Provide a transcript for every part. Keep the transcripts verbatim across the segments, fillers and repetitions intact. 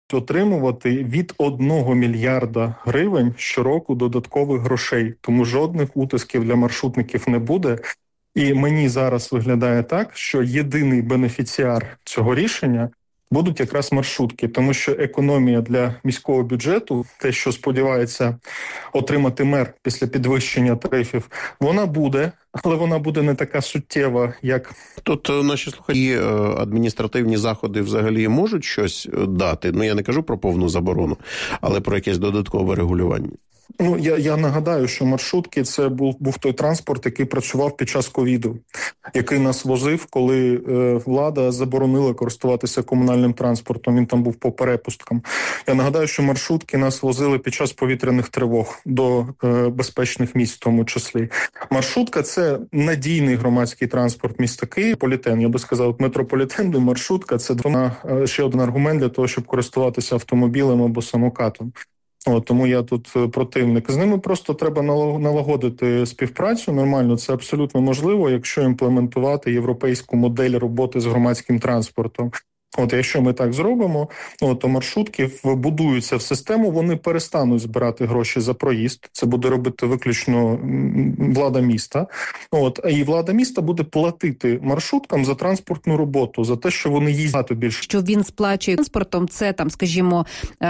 отримувати від одного мільярда гривень щороку додаткових грошей. Тому жодних утисків для маршрутників не буде. І мені зараз виглядає так, що єдиний бенефіціар цього рішення будуть якраз маршрутки, тому що економія для міського бюджету, те, що сподівається отримати мер після підвищення тарифів, вона буде, але вона буде не така суттєва, як... Тут наші слухачі адміністративні заходи взагалі можуть щось дати? Ну, я не кажу про повну заборону, але про якесь додаткове регулювання. Ну, я, я нагадаю, що маршрутки – це був, був той транспорт, який працював під час ковіду, який нас возив, коли е, влада заборонила користуватися комунальним транспортом, він там був по перепусткам. Я нагадаю, що маршрутки нас возили під час повітряних тривог до е, безпечних місць в тому числі. Маршрутка – це надійний громадський транспорт міста Києва. Політен, я би сказав, метрополітен і маршрутка – це два, е, ще один аргумент для того, щоб користуватися автомобілем або самокатом. О, тому я тут противник. З ними просто треба налагодити співпрацю нормально. Це абсолютно можливо, якщо імплементувати європейську модель роботи з громадським транспортом. От якщо ми так зробимо, от, то маршрутки вбудуються в систему, вони перестануть збирати гроші за проїзд. Це буде робити виключно влада міста. От, і влада міста буде платити маршруткам за транспортну роботу, за те, що вони їздять більше. Що він сплачує транспортом, це там, скажімо,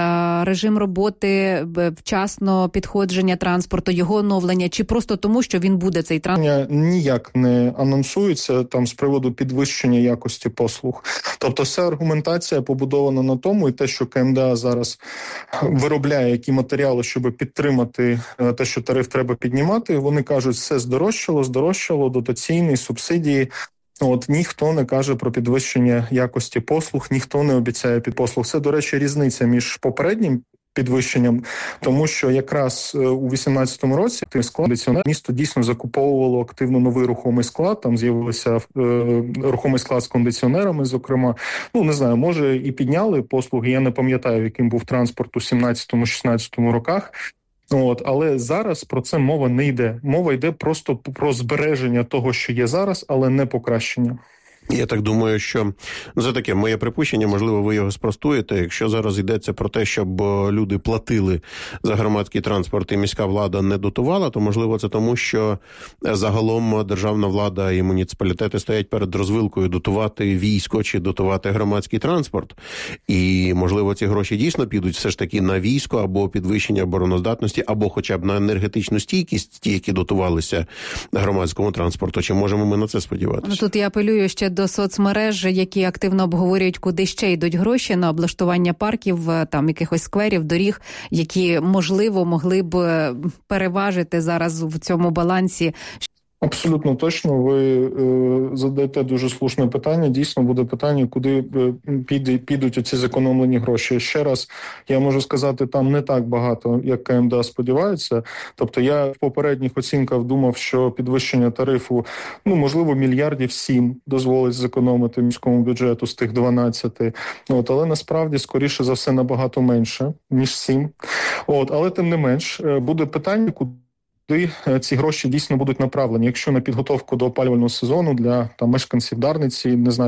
режим роботи, вчасно підходження транспорту, його оновлення, чи просто тому, що він буде цей транспорт? Ніяк не анонсується там з приводу підвищення якості послуг. Тобто вся аргументація побудована на тому, і те, що КМДА зараз виробляє які матеріали, щоб підтримати те, що тариф треба піднімати, вони кажуть, все здорожчало, здорожчало, дотаційні, субсидії. От ніхто не каже про підвищення якості послуг, ніхто не обіцяє підпослуг. Це, до речі, різниця між попереднім підвищенням, тому що якраз у вісімнадцятому році тим складом місто дійсно закуповувало активно новий рухомий склад, там з'явився е, рухомий склад з кондиціонерами, зокрема. Ну, не знаю, може і підняли послуги, я не пам'ятаю, яким був транспорт у сімнадцятому-шістнадцятому роках. От, але зараз про це мова не йде. Мова йде просто про збереження того, що є зараз, але не покращення. Я так думаю, що це таке моє припущення, можливо, ви його спростуєте. Якщо зараз йдеться про те, щоб люди платили за громадський транспорт і міська влада не дотувала, то, можливо, це тому, що загалом державна влада і муніципалітети стоять перед розвилкою дотувати військо чи дотувати громадський транспорт. І, можливо, ці гроші дійсно підуть все ж таки на військо або підвищення обороноздатності, або хоча б на енергетичну стійкість, ті, які дотувалися громадському транспорту. Чи можемо ми на це сподіватися? Ну, тут я апелюю ще до соцмереж, які активно обговорюють, куди ще йдуть гроші на облаштування парків, там якихось скверів, доріг, які, можливо, могли б переважити зараз в цьому балансі. Абсолютно точно. Ви е, задаєте дуже слушне питання. Дійсно буде питання, куди піде, підуть оці зекономлені гроші. Ще раз, я можу сказати, там не так багато, як КМДА сподівається. Тобто я в попередніх оцінках думав, що підвищення тарифу, ну, можливо, мільярдів сім дозволить зекономити міському бюджету з тих дванадцяти. От, але насправді, скоріше за все, набагато менше, ніж сім. От, але тим не менш, буде питання, куди ці гроші дійсно будуть направлені. Якщо на підготовку до опалювального сезону для там мешканців Дарниці, не знаю,